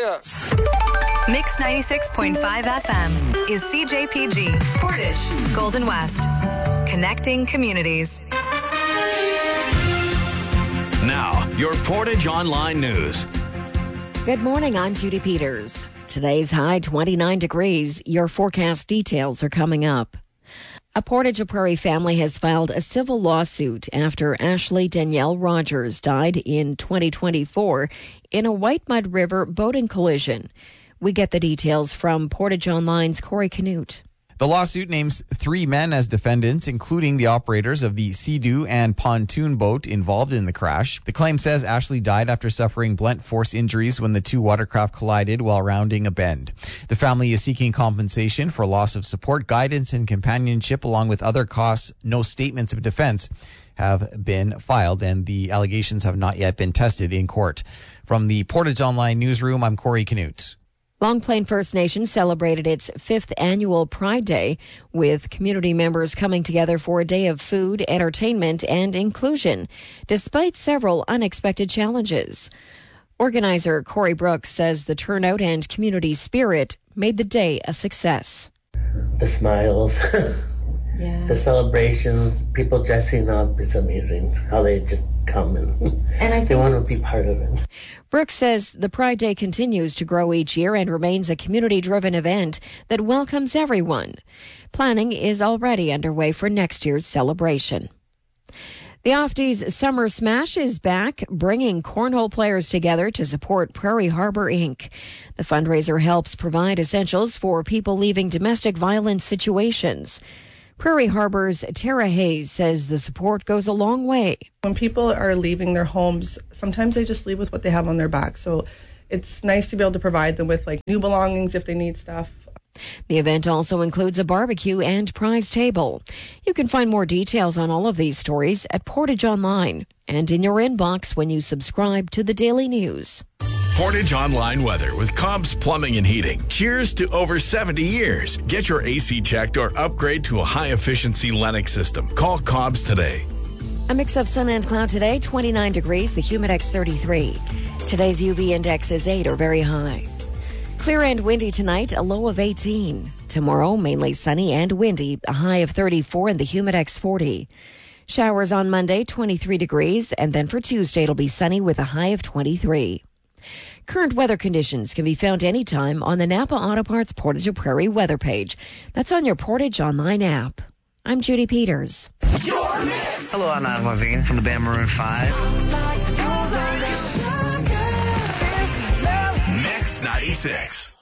ya. Mix 96.5 FM is CJPG, Portage, Golden West. Connecting communities. Now, your Portage Online News. Good morning, I'm Judy Peters. Today's high 29 degrees. Your forecast details are coming up. A Portage Prairie family has filed a civil lawsuit after Ashley Danielle Rogers died in 2024 in a White Mud River boating collision. We get the details from Portage Online's Corey Canute. The lawsuit names 3 men as defendants, including the operators of the Sea-Doo and pontoon boat involved in the crash. The claim says Ashley died after suffering blunt force injuries when the 2 watercraft collided while rounding a bend. The family is seeking compensation for loss of support, guidance, and companionship, along with other costs. No statements of defense have been filed, and the allegations have not yet been tested in court. From the Portage Online newsroom, I'm Corey Canute. Long Plain First Nation celebrated its 5th annual Pride Day, with community members coming together for a day of food, entertainment, and inclusion, despite several unexpected challenges. Organizer Corey Brooks says the turnout and community spirit made the day a success. The smiles, the celebrations, people dressing up, it's amazing how they just come and I think they want to be part of it. Brooks says the Pride Day continues to grow each year and remains a community-driven event that welcomes everyone. Planning is already underway for next year's celebration. The Ofties Summer Smash is back, bringing cornhole players together to support Prairie Harbor Inc. The fundraiser helps provide essentials for people leaving domestic violence situations. Prairie Harbor's Tara Hayes says the support goes a long way. When people are leaving their homes, sometimes they just leave with what they have on their back. So it's nice to be able to provide them with new belongings if they need stuff. The event also includes a barbecue and prize table. You can find more details on all of these stories at Portage Online and in your inbox when you subscribe to the Daily News. Portage Online weather with Cobb's Plumbing and Heating. Cheers to over 70 years. Get your AC checked or upgrade to a high-efficiency Lennox system. Call Cobb's today. A mix of sun and cloud today, 29 degrees, the Humidex 33. Today's UV index is 8 or very high. Clear and windy tonight, a low of 18. Tomorrow, mainly sunny and windy, a high of 34 and the Humidex 40. Showers on Monday, 23 degrees, and then for Tuesday it'll be sunny with a high of 23. Current weather conditions can be found anytime on the Napa Auto Parts Portage Prairie weather page. That's on your Portage Online app. I'm Judy Peters. Hello, I'm Adam Levine from the band Maroon 5. Mix 96.